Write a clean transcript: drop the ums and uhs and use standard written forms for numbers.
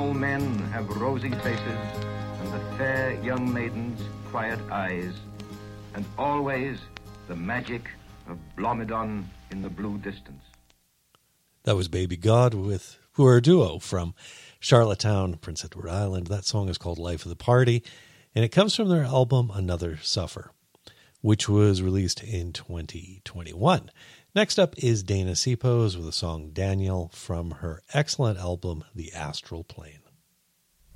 All men have rosy faces, and the fair young maidens' quiet eyes, and always the magic of Blomidon in the blue distance. That was Baby God with who are a duo from Charlottetown, Prince Edward Island. That song is called Life of the Party, and it comes from their album Another Suffer, which was released in 2021. Next up is Dana Sipos with the song Daniel from her excellent album The Astral Plane.